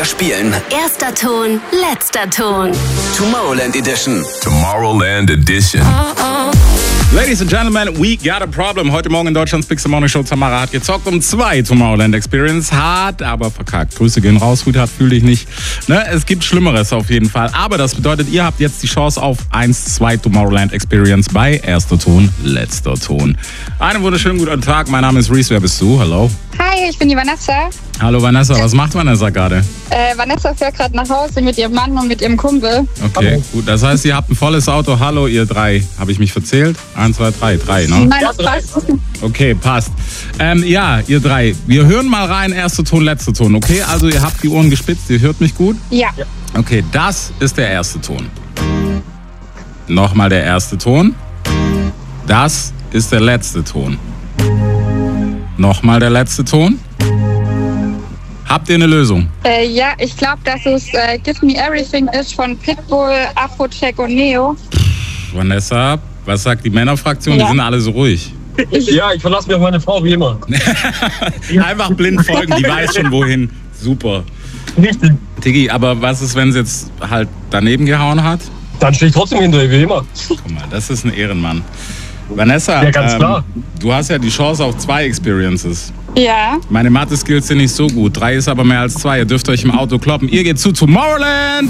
Wir spielen Erster Ton, letzter Ton. Tomorrowland Edition. Tomorrowland Edition. Ladies and Gentlemen, we got a problem. Heute Morgen in Deutschlands Big Morning Show. Tamara hat gezockt um 2 Tomorrowland Experience. Hat aber verkackt. Grüße gehen raus, Hut hat, fühl dich nicht. Ne? Es gibt Schlimmeres auf jeden Fall. Aber das bedeutet, ihr habt jetzt die Chance auf 1-2 Tomorrowland Experience bei Erster Ton, letzter Ton. Einen wunderschönen guten Tag. Mein Name ist Reese. Wer bist du? Hallo. Hi, ich bin die Vanessa. Hallo Vanessa. Was macht Vanessa gerade? Vanessa fährt gerade nach Hause mit ihrem Mann und mit ihrem Kumpel. Okay, gut. Das heißt, ihr habt ein volles Auto. Hallo, ihr drei. Habe ich mich verzählt? 1, 2, 3. 3, ne? Nein, das passt. Okay, passt. Ja, ihr drei. Wir hören mal rein, erster Ton, letzter Ton. Okay, also ihr habt die Ohren gespitzt, ihr hört mich gut? Ja. Okay, das ist der erste Ton. Nochmal der erste Ton. Das ist der letzte Ton. Nochmal der letzte Ton. Habt ihr eine Lösung? Ja, ich glaube, dass es Give Me Everything ist von Pitbull, Afrojack und Neo. Vanessa, was sagt die Männerfraktion? Ja. Die sind alle so ruhig. Ja, ich verlasse mich auf meine Frau wie immer. Einfach blind folgen, die weiß schon wohin. Super. Richtig. Tiggi, aber was ist, wenn sie jetzt halt daneben gehauen hat? Dann stehe ich trotzdem hinter ihr wie immer. Guck mal, das ist ein Ehrenmann. Vanessa, Ja, ganz klar. du hast ja die Chance auf 2 Experiences. Ja. Meine Mathe-Skills sind nicht so gut. 3 ist aber mehr als 2. Ihr dürft euch im Auto kloppen. Ihr geht zu Tomorrowland.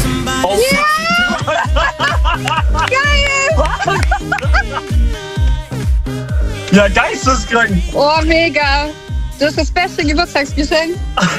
Ja, geisteskrank. Oh, mega. Das ist das beste Geburtstagsgeschenk.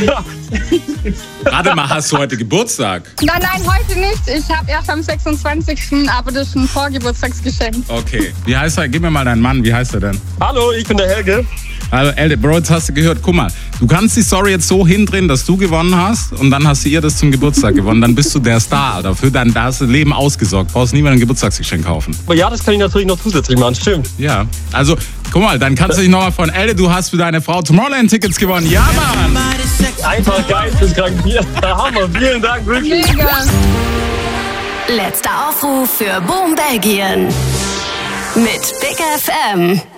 Warte mal, hast du heute Geburtstag? Nein, heute nicht. Ich habe erst am 26. Aber das ist ein Vorgeburtstagsgeschenk. Okay. Wie heißt er? Gib mir mal deinen Mann. Wie heißt er denn? Hallo, ich bin der Helge. Also, Elde, Bro, jetzt hast du gehört. Guck mal, du kannst die Story jetzt so hindrehen, dass du gewonnen hast und dann hast du ihr das zum Geburtstag gewonnen. Dann bist du der Star, Alter. Da hast du Leben ausgesorgt. Brauchst nie mehr ein Geburtstagsgeschenk kaufen. Aber ja, das kann ich natürlich noch zusätzlich machen, stimmt. Ja, also, guck mal, dann kannst du dich nochmal von Elde, du hast für deine Frau Tomorrowland-Tickets gewonnen. Ja, Mann! Einfach geisteskrank. Hier, der Hammer. Vielen Dank, wirklich. Mega. Letzter Aufruf für Boom Belgien. Mit Big FM.